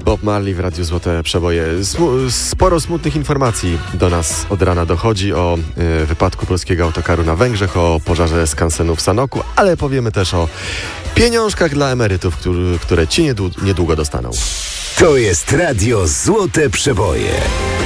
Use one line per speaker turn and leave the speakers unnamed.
Bob Marley w Radiu Złote Przeboje. Sporo smutnych informacji do nas od rana dochodzi o wypadku polskiego autokaru na Węgrzech, o pożarze skansenu w Sanoku, ale powiemy też o pieniążkach dla emerytów, które ci niedługo dostaną.
To jest Radio Złote Przeboje.